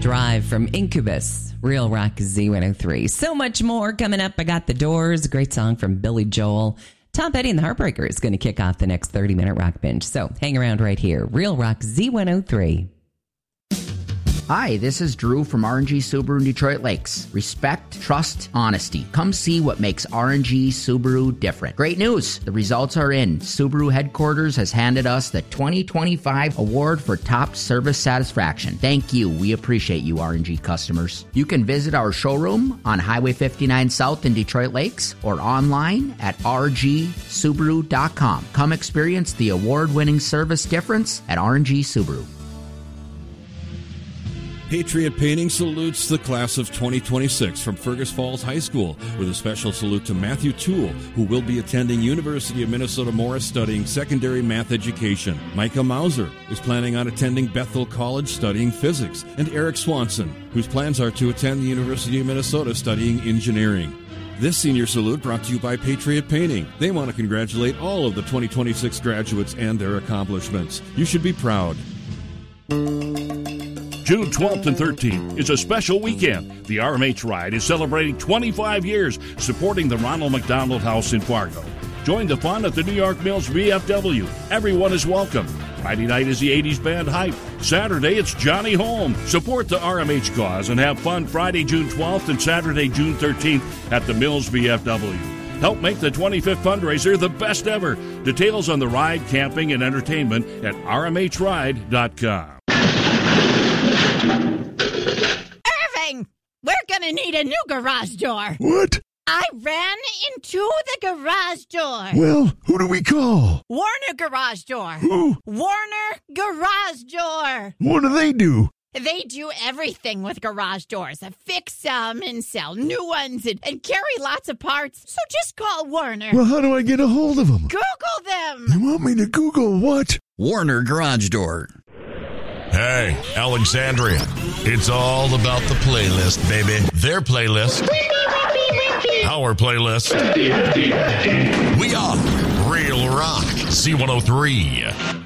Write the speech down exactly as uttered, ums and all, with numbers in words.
Drive from Incubus, Real Rock Z one oh three. So much more coming up. I got The Doors, a great song from Billy Joel. Tom Petty and the Heartbreakers is going to kick off the next thirty-minute rock binge. So hang around right here. Real Rock Z one oh three. Hi, this is Drew from R and G Subaru in Detroit Lakes. Respect, trust, honesty. Come see what makes R and G Subaru different. Great news! The results are in. Subaru headquarters has handed us the twenty twenty-five award for top service satisfaction. Thank you. We appreciate you, R and G customers. You can visit our showroom on Highway fifty-nine South in Detroit Lakes or online at r g subaru dot com. Come experience the award-winning service difference at R and G Subaru. Patriot Painting salutes the class of twenty twenty-six from Fergus Falls High School with a special salute to Matthew Toole, who will be attending University of Minnesota Morris studying secondary math education. Micah Mauser is planning on attending Bethel College studying physics. And Eric Swanson, whose plans are to attend the University of Minnesota studying engineering. This senior salute brought to you by Patriot Painting. They want to congratulate all of the twenty twenty-six graduates and their accomplishments. You should be proud. June twelfth and thirteenth is a special weekend. The R M H Ride is celebrating twenty-five years supporting the Ronald McDonald House in Fargo. Join the fun at the New York Mills V F W. Everyone is welcome. Friday night is the eighties band Hype. Saturday, it's Johnny Holm. Support the R M H cause and have fun Friday, June twelfth and Saturday, June thirteenth at the Mills V F W. Help make the twenty-fifth fundraiser the best ever. Details on the ride, camping, and entertainment at r m h ride dot com. Irving, we're going to need a new garage door. What? I ran into the garage door. Well, who do we call? Warner Garage Door. Who? Warner Garage Door. What do they do? They do everything with garage doors. Fix them and sell new ones and, and carry lots of parts. So just call Warner. Well, how do I get a hold of them? Google them. You want me to Google what? Warner Garage Door. Hey, Alexandria. It's all about the playlist, baby. Their playlist. Our playlist. We are Real Rock Z one oh three.